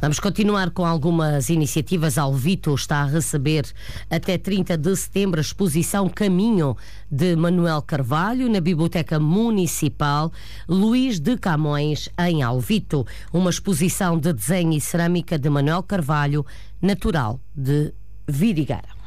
Vamos continuar com algumas iniciativas. Alvito está a receber até 30 de setembro a exposição Caminho de Manuel Carvalho na Biblioteca Municipal Luís de Camões, em Alvito. Uma exposição de desenho e cerâmica de Manuel Carvalho, natural de Vidigueira.